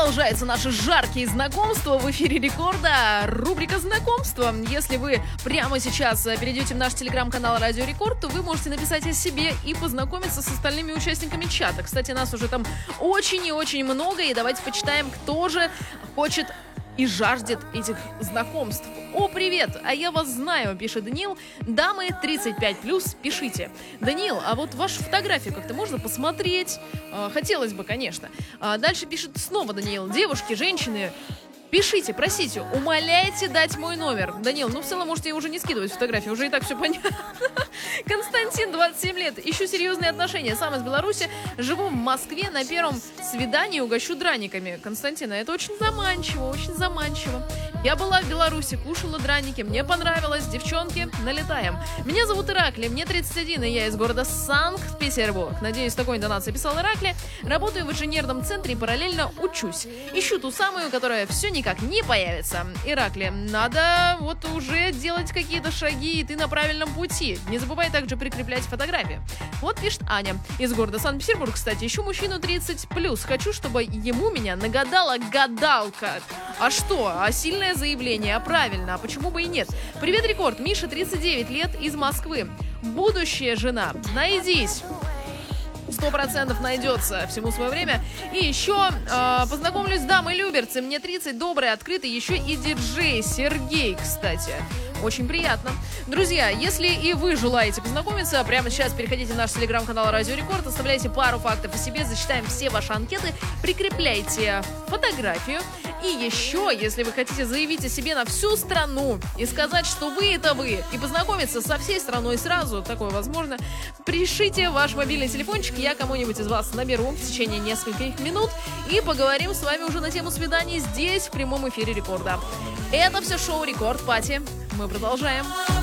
Продолжаются наши жаркие знакомства в эфире Рекорда. Рубрика «Знакомства». Если вы прямо сейчас перейдете в наш телеграм-канал Радио Рекорд, то вы можете написать о себе и познакомиться с остальными участниками чата. Кстати, нас уже там очень и очень много, и давайте почитаем, кто же хочет и жаждет этих знакомств. О, привет! А я вас знаю, пишет Даниил. Дамы 35+, пишите. Даниил, а вот вашу фотографию как-то можно посмотреть? Хотелось бы, конечно. Дальше пишет снова Даниил. Девушки, женщины, пишите, просите, умоляйте дать мой номер. Даниил, ну в целом можете уже не скидывать фотографии, уже и так все понятно. Константин, 27 лет, ищу серьезные отношения, сам из Беларуси, живу в Москве, на первом свидании угощу драниками. Константин, это очень заманчиво, очень заманчиво. Я была в Беларуси, кушала драники, мне понравилось, девчонки, налетаем. Меня зовут Ираклий, мне 31, и я из города Санкт-Петербург. Надеюсь, такой интонацией писал Ираклий. Работаю в инженерном центре и параллельно учусь. Ищу ту самую, которая все никак не появится. Ираклий, надо вот уже делать какие-то шаги, и ты на правильном пути. Не забывай также прикреплять фотографии. Вот пишет Аня. Из города Санкт-Петербург, кстати, ищу мужчину 30+. Хочу, чтобы ему меня нагадала гадалка. А что? А сильное заявление? А правильно. А почему бы и нет? Привет, Рекорд. Миша, 39 лет, из Москвы. Будущая жена. Найдись. 100% найдется, всему свое время. И еще познакомлюсь с дамой Люберцы. Мне 30, добрый, открытый, еще и диджей Сергей, кстати. Очень приятно. Друзья, если и вы желаете познакомиться, прямо сейчас переходите в наш телеграм-канал Радио Рекорд, оставляйте пару фактов о себе, зачитаем все ваши анкеты, прикрепляйте фотографию. И еще, если вы хотите заявить о себе на всю страну и сказать, что вы это вы, и познакомиться со всей страной сразу, такое возможно, пришите ваш мобильный телефончик, я кому-нибудь из вас наберу в течение нескольких минут и поговорим с вами уже на тему свиданий здесь, в прямом эфире Рекорда. Это все шоу Рекорд Пати. Мы продолжаем.